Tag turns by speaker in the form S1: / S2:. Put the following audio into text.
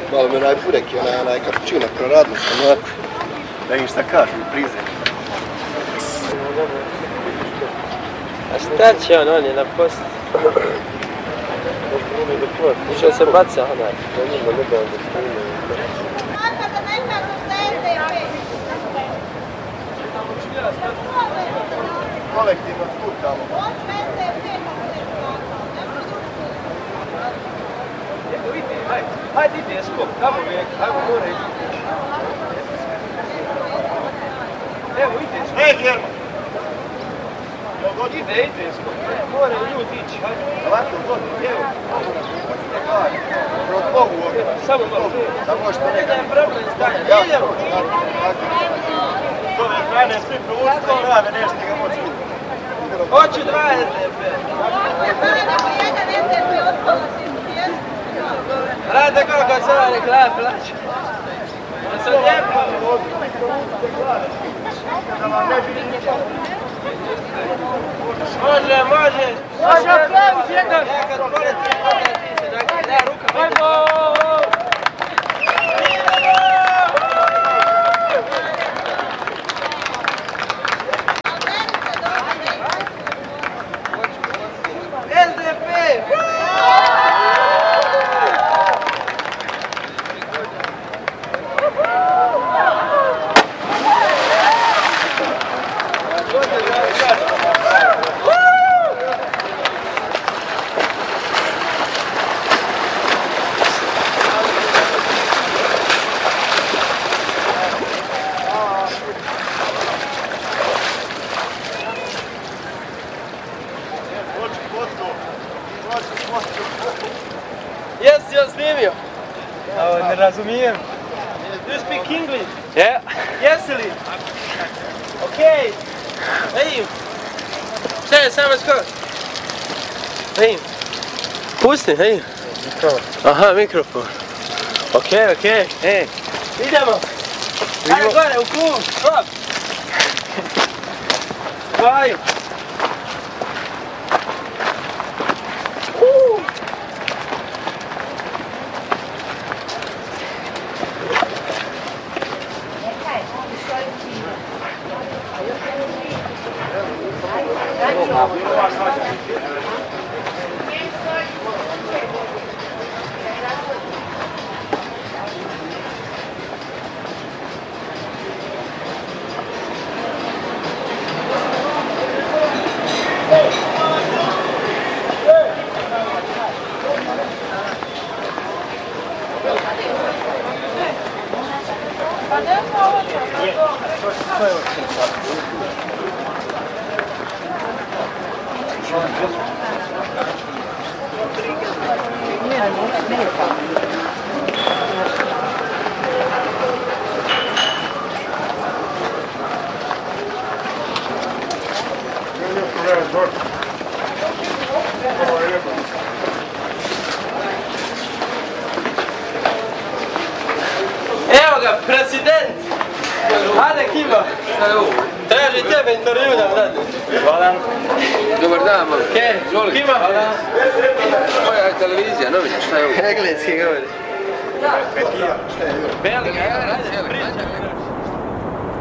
S1: Malo mi onaj burek i onaj kapućino proradno sam onako. Da im šta kažu i prize.
S2: A šta će on je na post? Ušao se baca onaj.
S1: Kolektivno skutamo.
S3: Hajde ide skok, tamo vijek, ajmo gore. Evo ide skok. Ide skok. More ljudi ići, hajde.
S1: Ovako, vodi, evo. Kroz Bogu ovdje.
S3: Samo malo.
S1: Samo što nekako.
S3: Jedan problem stanje. Idemo.
S1: S ove strane svi proučite i grave nešto ga moći.
S3: Hoću 2 SDP. Rade kako se ova reklama plaća. Da se lijepo. Može. Može aplauz jedan. Ja kad poletim, onda ti se da ruka. Hajmo!
S2: Jesi joj snimio?
S3: Ne razumijem. Do you speak English?
S2: Yeah.
S3: Jesi li? Okej.
S2: Ej! Šta je samo skoro? Ej! Pusti, ej! Aha, mikrofon. Okej. Ej! Idemo! Ajde gore, u klub! Hop! Dvaju! Evo ga, president! Hajde Kima! Traži tebe intervju da vrati.
S4: Hvala. Dobar dan, malo.
S2: Kima!
S4: Koja je televizija, novina, šta je ovo?
S2: Engleski govori.
S4: Belgija, ajde, pričaj.